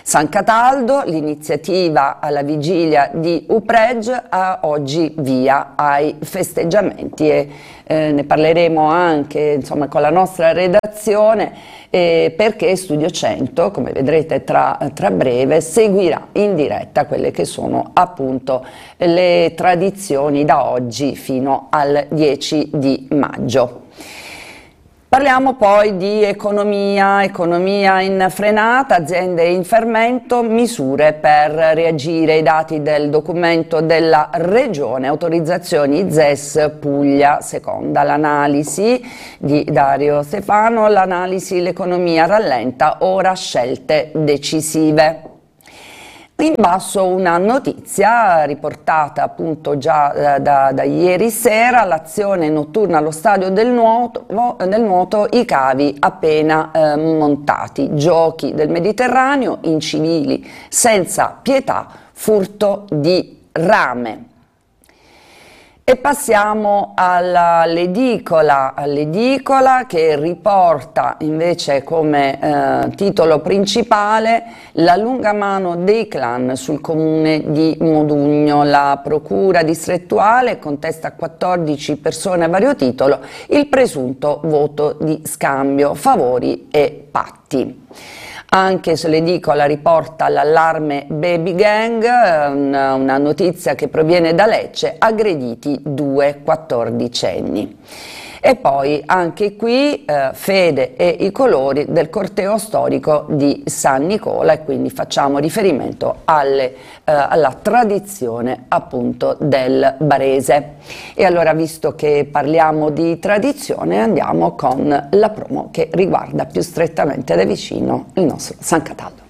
San Cataldo, l'iniziativa alla vigilia di Upregge ha oggi via ai festeggiamenti e ne parleremo anche insomma, con la nostra redazione perché Studio 100, come vedrete tra breve, seguirà in diretta quelle che sono appunto le tradizioni da oggi fino al 10 di maggio. Parliamo poi di economia in frenata, aziende in fermento, misure per reagire ai dati del documento della Regione, autorizzazioni ZES Puglia, seconda l'analisi di Dario Stefano, l'economia rallenta, ora scelte decisive. In basso una notizia riportata appunto già da ieri sera, l'azione notturna allo stadio del nuoto, i cavi appena montati, giochi del Mediterraneo, incivili senza pietà, furto di rame. E passiamo all'edicola che riporta invece come titolo principale la lunga mano dei clan sul comune di Modugno. La procura distrettuale contesta a 14 persone a vario titolo il presunto voto di scambio, favori e patti. Anche se l'edicola riporta l'allarme Baby Gang, una notizia che proviene da Lecce, aggrediti 2 14enni. E poi anche qui fede e i colori del corteo storico di San Nicola e quindi facciamo riferimento alla tradizione appunto del barese. E allora visto che parliamo di tradizione andiamo con la promo che riguarda più strettamente da vicino il nostro San Cataldo.